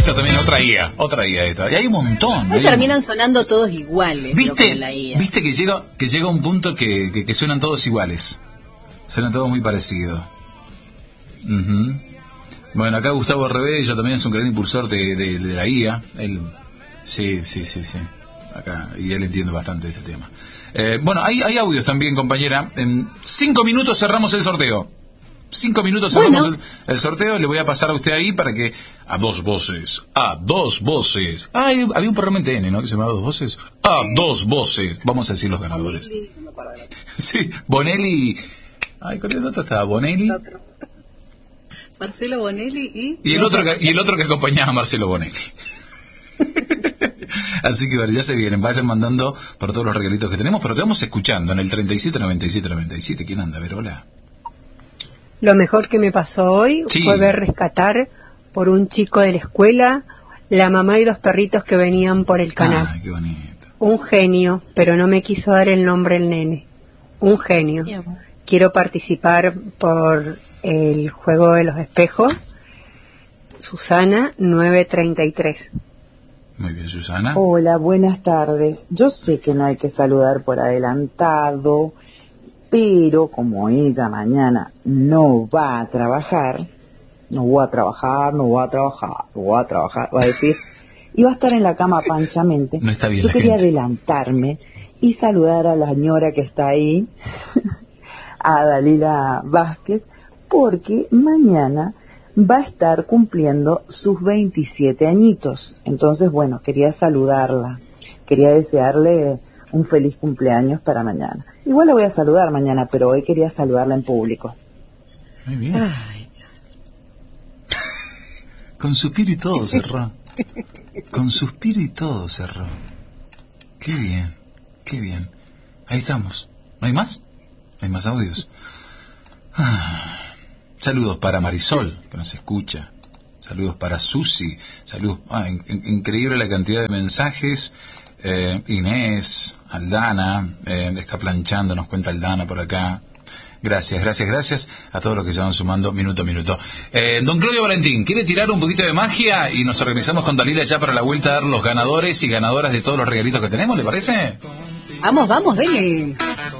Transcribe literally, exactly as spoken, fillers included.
esta también, otra I A, otra I A esta. Y hay un montón. No terminan un... sonando todos iguales. ¿Viste, la I A. ¿viste que llega que llega un punto que, que, que suenan todos iguales? Suenan todos muy parecidos. Uh-huh. Bueno, acá Gustavo Rebello también es un gran impulsor de, de, de la I A. Él, sí, sí, sí, sí. Acá, y él entiende bastante de este tema. Eh, bueno, hay, hay audios también, compañera. En cinco minutos cerramos el sorteo. Cinco minutos cerramos bueno. el, el sorteo. Le voy a pasar a usted ahí para que... A dos voces. A dos voces. Ah, había un programa en T N, ¿no? Que se llamaba Dos Voces. A dos voces. Vamos a decir los ganadores. Sí, Bonelli... Ay, ¿cuál es el otro? Estaba Bonelli... Marcelo Bonelli y... Y el otro que, y el otro que acompañaba a Marcelo Bonelli. Así que bueno, ya se vienen, vayan mandando por todos los regalitos que tenemos, pero te vamos escuchando en el treinta y siete noventa y siete noventa y siete. ¿Quién anda? A ver, hola. Lo mejor que me pasó hoy sí. fue ver rescatar por un chico de la escuela la mamá y dos perritos que venían por el canal. Ay, qué bonito. Un genio, pero no me quiso dar el nombre el nene. Un genio. Yeah. Quiero participar por el juego de los espejos. Susana nueve treinta y tres. Muy bien, Susana. Hola, buenas tardes. Yo sé que no hay que saludar por adelantado, pero como ella mañana no va a trabajar, no voy a trabajar, no voy a trabajar, no voy a trabajar, va a decir, y va a estar en la cama panchamente. No está bien. Yo la quería gente. adelantarme y saludar a la señora que está ahí, a Dalila Vázquez, porque mañana va a estar cumpliendo sus veintisiete añitos. Entonces, bueno, quería saludarla, quería desearle un feliz cumpleaños para mañana. Igual la voy a saludar mañana, pero hoy quería saludarla en público. Muy bien. Ay, con suspiro y todo cerró. Con suspiro y todo cerró. Qué bien, qué bien. Ahí estamos. ¿No hay más? ¿No hay más audios? Ah. Saludos para Marisol, que nos escucha. Saludos para Susi. Saludos. Ah, in, in, increíble la cantidad de mensajes. Eh, Inés, Aldana, eh, está planchando, nos cuenta Aldana por acá. Gracias, gracias, gracias a todos los que se van sumando minuto a minuto. Eh, don Claudio Valentín, ¿quiere tirar un poquito de magia? Y nos organizamos con Dalila ya para la vuelta a dar los ganadores y ganadoras de todos los regalitos que tenemos, ¿le parece? Vamos, vamos, dele.